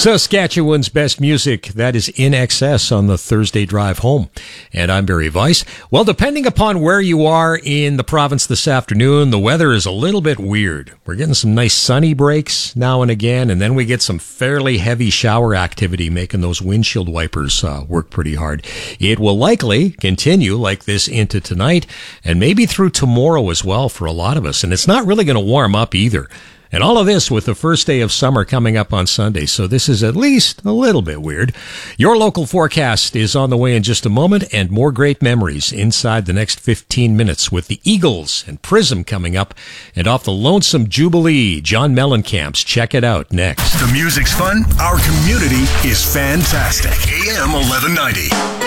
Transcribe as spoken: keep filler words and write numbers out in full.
Saskatchewan's best music, that is In Excess on the Thursday drive home. And I'm Barry Weiss. Well, depending upon where you are in the province this afternoon, the weather is a little bit weird. We're getting some nice sunny breaks now and again, and then we get some fairly heavy shower activity, making those windshield wipers uh, work pretty hard. It will likely continue like this into tonight, and maybe through tomorrow as well for a lot of us. And it's not really going to warm up either. And all of this with the first day of summer coming up on Sunday, so this is at least a little bit weird. Your local forecast is on the way in just a moment, and more great memories inside the next fifteen minutes with the Eagles and Prism coming up. And off the Lonesome Jubilee, John Mellencamp's Check It Out next. The music's fun, our community is fantastic. A M eleven ninety.